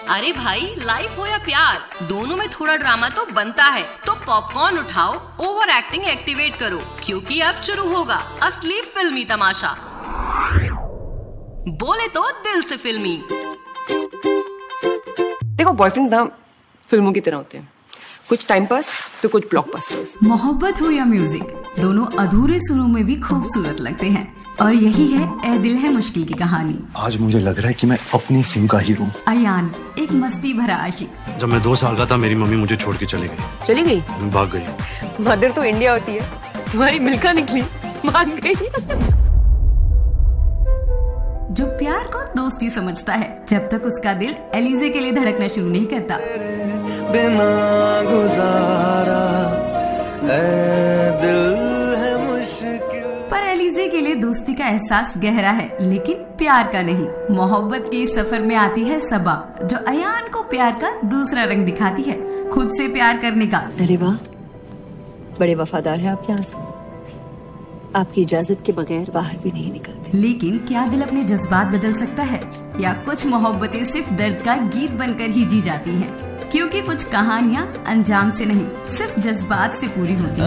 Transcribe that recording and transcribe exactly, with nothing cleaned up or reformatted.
अरे भाई, लाइफ हो या प्यार, दोनों में थोड़ा ड्रामा तो बनता है। तो पॉपकॉर्न उठाओ, ओवर एक्टिंग एक्टिवेट करो, क्योंकि अब शुरू होगा असली फिल्मी तमाशा। बोले तो दिल से फिल्मी। देखो, बॉयफ्रेंड्स ना फिल्मों की तरह होते हैं, कुछ टाइम पास तो कुछ ब्लॉकबस्टर्स। मोहब्बत हो या म्यूजिक, दोनों अधूरे सुरों में भी खूबसूरत लगते हैं। और यही है ए दिल है मुश्किल की कहानी। आज मुझे लग रहा है कि मैं अपनी फिल्म का हीरो हूँ। अयान, एक मस्ती भरा आशिक। जब मैं दो साल का था, मेरी मम्मी मुझे छोड़ के चली गई। चली गई? भाग गई। मदर तो इंडिया होती है, तुम्हारी मिल्का निकली, मान गई। जो प्यार को दोस्ती समझता है, जब तक उसका दिल एलिजे के लिए धड़कना शुरू नहीं करता। बिना गुजारा ऐ दिल है मुश्किल। पर एलिजे के लिए दोस्ती का एहसास गहरा है, लेकिन प्यार का नहीं। मोहब्बत के इस सफर में आती है सबा, जो अयान को प्यार का दूसरा रंग दिखाती है, खुद से प्यार करने का। अरे वाह, बड़े वफादार है आपके आंसू, आपकी इजाजत के बगैर बाहर भी नहीं निकलते। लेकिन क्या दिल अपने जज्बात बदल सकता है, या कुछ मोहब्बतें सिर्फ दर्द का गीत बनकर ही जी जाती हैं? क्योंकि कुछ कहानियाँ अंजाम से नहीं, सिर्फ जज्बात से पूरी होती हैं।